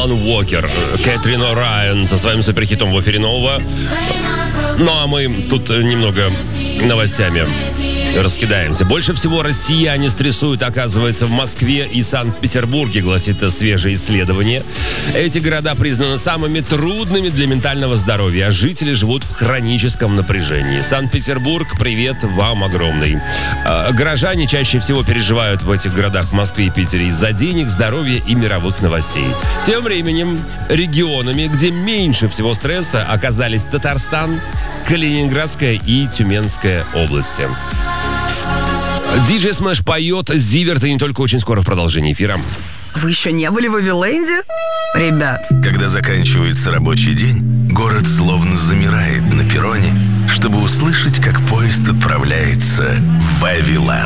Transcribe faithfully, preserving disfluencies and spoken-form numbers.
Алан Уокер, Кэтрин О'Райан со своим суперхитом в эфире нового. Ну а мы тут немного новостями раскидаемся. Больше всего россияне стрессуют, оказывается, в Москве и Санкт-Петербурге, гласит свежее исследование. Эти города признаны самыми трудными для ментального здоровья, а жители живут в хроническом напряжении. Санкт-Петербург, привет вам огромный. Горожане чаще всего переживают в этих городах, в Москве и Питере, из-за денег, здоровья и мировых новостей. Тем временем регионами, где меньше всего стресса, оказались Татарстан, Калининградская и Тюменская области. Диджей Смэш поет «Зиверт» и не только, очень скоро в продолжении эфира. Вы еще не были в Эвиленде? Ребят. Когда заканчивается рабочий день, город словно замирает на перроне, чтобы услышать, как поезд отправляется в Вавилон.